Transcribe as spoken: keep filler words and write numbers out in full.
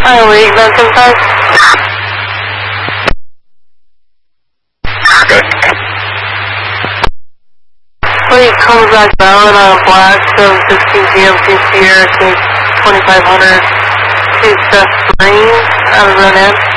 Hi, League nine seven five. Good. Fleet comes back down on a black seven fifteen G M C Sierra, twenty-five hundred to Seth Marine out of Run In.